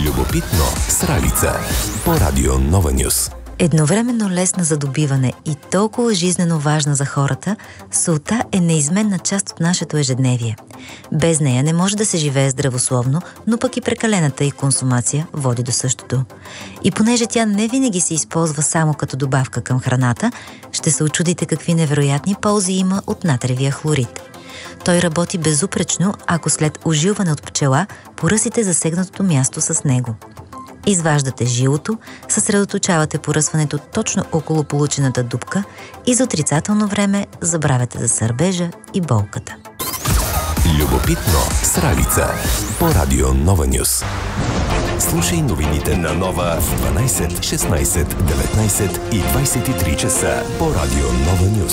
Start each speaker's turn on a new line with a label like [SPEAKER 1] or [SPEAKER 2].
[SPEAKER 1] Любопитно с Ралица по Радио Нова Нюс.
[SPEAKER 2] Едновременно лесна за добиване и толкова жизнено важна за хората, солта е неизменна част от нашето ежедневие. Без нея не може да се живее здравословно, но пък и прекалената й консумация води до същото. И понеже тя не винаги се използва само като добавка към храната, ще се учудите какви невероятни ползи има от натриевия хлорид. Той работи безупречно, ако след ожилване от пчела поръсите засегнатото място с него. Изваждате жилото, съсредоточавате поръсването точно около получената дупка и за отрицателно време забравяте за сърбежа и болката.
[SPEAKER 1] Любопитно с Ралица по Радио Нова Нюс. Слушай новините на Нова в 12, 16, 19 и 23 часа по Радио Нова Нюс.